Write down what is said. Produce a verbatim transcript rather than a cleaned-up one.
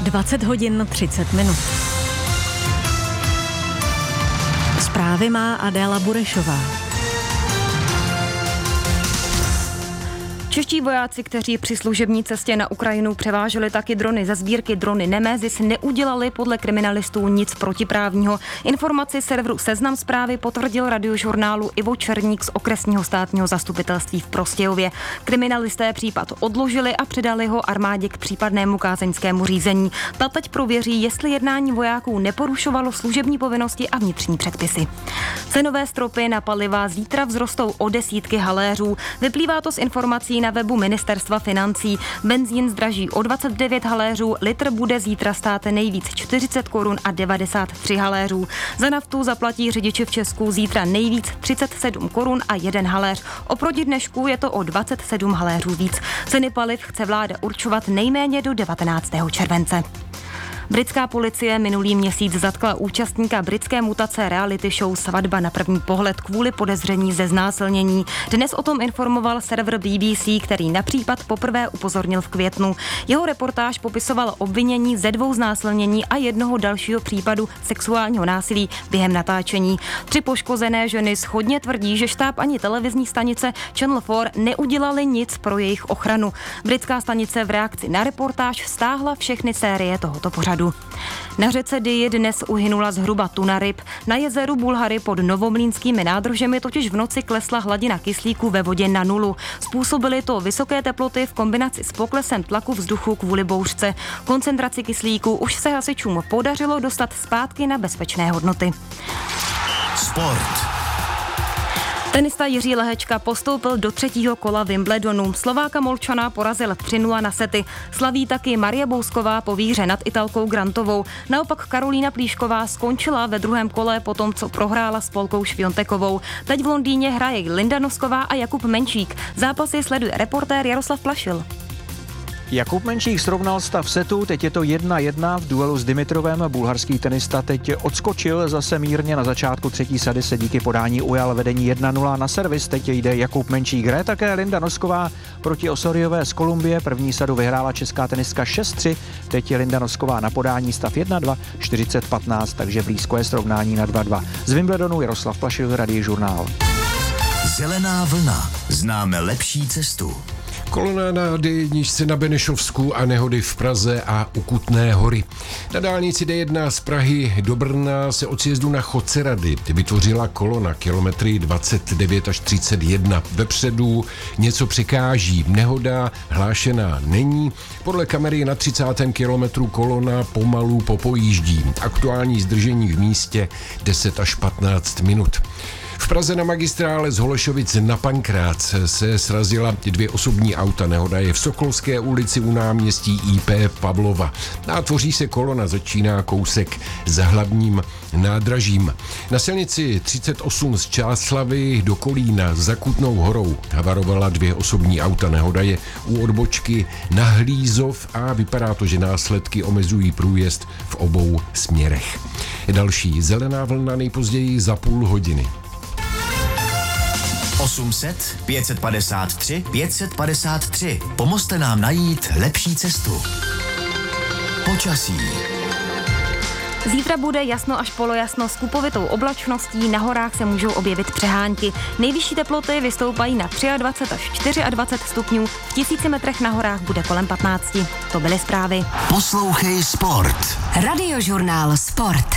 dvacet hodin třicet minut. Zprávy má Adéla Burešová. Čeští vojáci, kteří při služební cestě na Ukrajinu převáželi taky drony ze sbírky Drony Nemesis, neudělali podle kriminalistů nic protiprávního. Informaci serveru Seznam Zprávy potvrdil radiožurnálu Ivo Černík z okresního státního zastupitelství v Prostějově. Kriminalisté případ odložili a předali ho armádě k případnému kázeňskému řízení. Ta teď prověří, jestli jednání vojáků neporušovalo služební povinnosti a vnitřní předpisy. Cenové stropy na paliva zítra vzrostou o desítky haléřů. Vyplývá to z informací na webu Ministerstva financí. Benzín zdraží o dvacet devět haléřů, litr bude zítra stát nejvíc čtyřicet korun a devadesát tři haléřů. Za naftu zaplatí řidiči v Česku zítra nejvíc třicet sedm korun a jeden haléř. Oproti dnešku je to o dvacet sedm haléřů víc. Ceny paliv chce vláda určovat nejméně do devatenáctého července. Britská policie minulý měsíc zatkla účastníka britské mutace reality show Svatba na první pohled kvůli podezření ze znásilnění. Dnes o tom informoval server B B C, který na případ poprvé upozornil v květnu. Jeho reportáž popisoval obvinění ze dvou znásilnění a jednoho dalšího případu sexuálního násilí během natáčení. Tři poškozené ženy shodně tvrdí, že štáb ani televizní stanice Channel čtyři neudělali nic pro jejich ochranu. Britská stanice v reakci na reportáž stáhla všechny série tohoto pořadu. Na řece Dyji dnes uhynula zhruba tuna ryb. Na jezeru Bulhary pod Novomlýnskými nádržemi totiž v noci klesla hladina kyslíku ve vodě na nulu. Způsobily to vysoké teploty v kombinaci s poklesem tlaku vzduchu kvůli bouřce. Koncentraci kyslíku už se hasičům podařilo dostat zpátky na bezpečné hodnoty. Sport. Tenista Jiří Lehečka postoupil do třetího kola Wimbledonu. Slováka Molčana porazil tři nula na sety. Slaví taky Marie Bousková po výhře nad Italkou Grantovou. Naopak Karolína Plíšková skončila ve druhém kole po tom, co prohrála s Polkou Šviontekovou. Teď v Londýně hraje Linda Nosková a Jakub Menčík. Zápasy sleduje reportér Jaroslav Plašil. Jakub Menčík srovnal stav setu, teď je to jedna jedna v duelu s Dimitrovem. Bulharský tenista teď odskočil zase mírně, na začátku třetí sady se díky podání ujal vedení jedna nula na servis. Teď jde Jakub Menčík, hraje také Linda Nosková proti Osoriové z Kolumbie. První sadu vyhrála česká tenistka šest tři, teď je Linda Nosková na podání, stav jedna dva, čtyřicet patnáct, takže blízko je srovnání na dva dva. Z Wimbledonu Jaroslav Plašil, Radiožurnál. Zelená vlna. Známe lepší cestu. Kolona na D jedna na Benešovsku a nehody v Praze a u Kutné Hory. Na dálnici D jedna z Prahy do Brna se od sjezdu na Chodcerady vytvořila kolona kilometry dvacet devět až třicet jedna. Vepředu něco překáží. Nehoda hlášená není. Podle kamery na třicátém kilometru kolona pomalu popojíždí. Aktuální zdržení v místě deset až patnáct minut. V Praze na magistrále z Holešovic na Pankrác se srazila dvě osobní auta. Nehoda je v Sokolské ulici u náměstí I P Pavlova. A tvoří se kolona, začíná kousek za hlavním nádražím. Na silnici třicet osm z Čáslavi do Kolína za Kutnou Horou havarovala dvě osobní auta. Nehoda je u odbočky na Hlízov a vypadá to, že následky omezují průjezd v obou směrech. Další zelená vlna nejpozději za půl hodiny. osm set, pět set padesát tři, pět set padesát tři. Pomozte nám najít lepší cestu. Počasí. Zítra bude jasno až polojasno s kupovitou oblačností, na horách se můžou objevit přehánky. Nejvyšší teploty vystoupají na dvacet tři až dvacet čtyři stupňů, v tisíci metrech na horách bude kolem patnáct. To byly zprávy. Poslouchej Sport. Radiožurnál Sport.